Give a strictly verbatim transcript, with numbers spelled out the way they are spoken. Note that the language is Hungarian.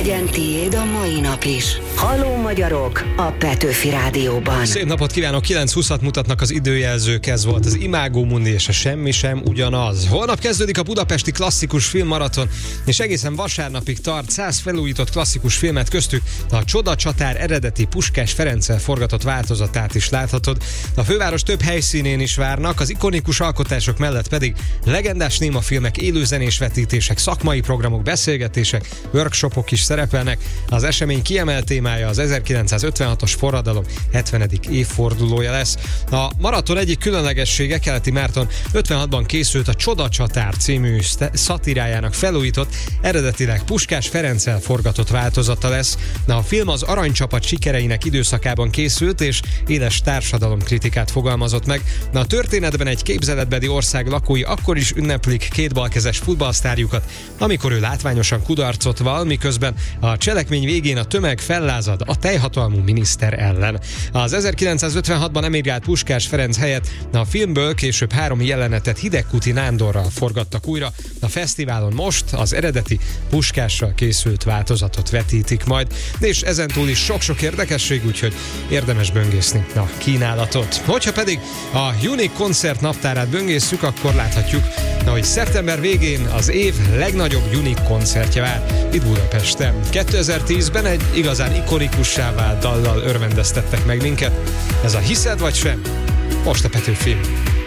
Legyen tiéd a mai nap is. Halló magyarok a Petőfi Rádióban. Szép napot kívánok, kilenc húszat mutatnak az időjelzők, ez volt az Imágo Mundi és a Semmi sem ugyanaz. Holnap kezdődik a budapesti klasszikus filmmaraton, és egészen vasárnapig tart. Száz felújított klasszikus filmet, köztük a Csoda Csatár eredeti Puskás Ferenccel forgatott változatát is láthatod. A főváros több helyszínén is várnak, az ikonikus alkotások mellett pedig legendás némafilmek, élőzenés vetítések, szakmai programok, beszélgetések, workshopok is szerepelnek. Az esemény kiemelt témája az ezerkilencszázötvenhatos forradalom hetvenedik évfordulója lesz. A maraton egyik különlegessége, Keleti Márton ötvenhatban készült a Csoda Csatár című szatirájának felújított, eredetileg Puskás Ferenccel forgatott változata lesz. A film az Aranycsapat sikereinek időszakában készült, és éles társadalomkritikát fogalmazott meg. A történetben egy képzeletbeli ország lakói akkor is ünneplik kétbalkezes futballsztárjukat, amikor ő látványosan kudarcot val, miközben a cselekmény végén a tömeg fellázad a teljhatalmú miniszter ellen. Az ezerkilencszázötvenhatban emigrált Puskás Ferenc helyett a filmből később három jelenetet Hidegkuti Nándorral forgattak újra. A fesztiválon most az eredeti Puskással készült változatot vetítik majd, és ezentúl is sok-sok érdekesség, úgyhogy érdemes böngészni a kínálatot. Hogyha pedig a Unique koncert naptárát böngészük, akkor láthatjuk, hogy szeptember végén az év legnagyobb Unique koncertje vár itt Budapesten. kétezer-tízben egy igazán ikonikussá vált dallal örvendeztettek meg minket. Ez a Hiszed vagy sem? Most a Petőfi.